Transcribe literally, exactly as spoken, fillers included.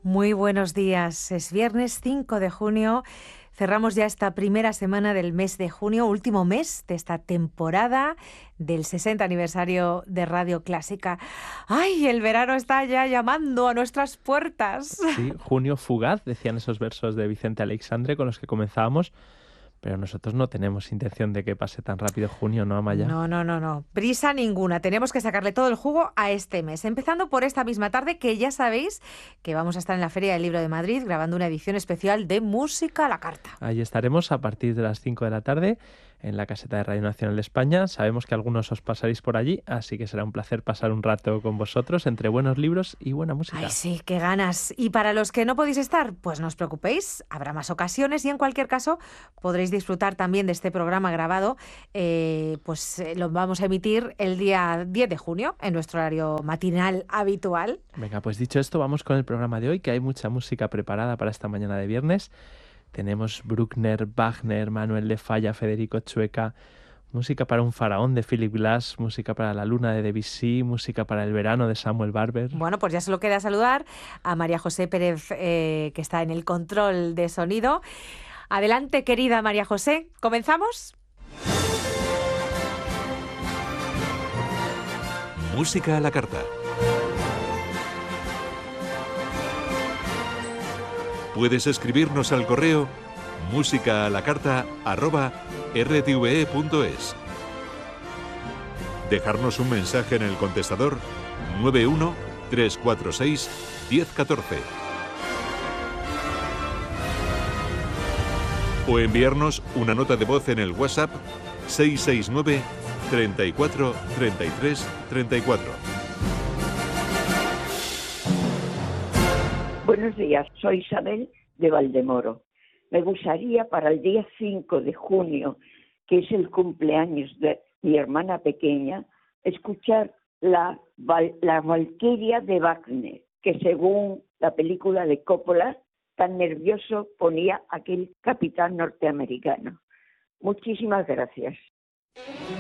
Muy buenos días. Es viernes cinco de junio. Cerramos ya esta primera semana del mes de junio, último mes de esta temporada del sesenta aniversario de Radio Clásica. ¡Ay, el verano está ya llamando a nuestras puertas! Sí, junio fugaz, decían esos versos de Vicente Aleixandre con los que comenzábamos. Pero nosotros no tenemos intención de que pase tan rápido junio, ¿no, Amaya? No, no, no, no. Prisa ninguna. Tenemos que sacarle todo el jugo a este mes. Empezando por esta misma tarde, que ya sabéis que vamos a estar en la Feria del Libro de Madrid grabando una edición especial de Música a la Carta. Ahí estaremos a partir de las cinco de la tarde en la caseta de Radio Nacional de España. Sabemos que algunos os pasaréis por allí, así que será un placer pasar un rato con vosotros entre buenos libros y buena música. Ay, sí, qué ganas. Y para los que no podéis estar, pues no os preocupéis, habrá más ocasiones y en cualquier caso podréis disfrutar también de este programa grabado. Eh, pues eh, lo vamos a emitir el día diez de junio en nuestro horario matinal habitual. Venga, pues dicho esto, vamos con el programa de hoy, que hay mucha música preparada para esta mañana de viernes. Tenemos Bruckner, Wagner, Manuel de Falla, Federico Chueca, música para un faraón de Philip Glass, música para la luna de Debussy, música para el verano de Samuel Barber. Bueno, pues ya solo queda saludar a María José Pérez, eh, que está en el control de sonido. Adelante, querida María José, ¿comenzamos? Música a la carta. Puedes escribirnos al correo músicaalacarta arroba r t v e punto es. Dejarnos un mensaje en el contestador nueve uno tres cuatro seis uno cero uno cuatro. O enviarnos una nota de voz en el WhatsApp seis seis nueve treinta y cuatro treinta y tres treinta y cuatro. Buenos días, soy Isabel de Valdemoro. Me gustaría para el día cinco de junio, que es el cumpleaños de mi hermana pequeña, escuchar la, la Valquiria de Wagner, que según la película de Coppola, tan nervioso ponía aquel capitán norteamericano. Muchísimas gracias.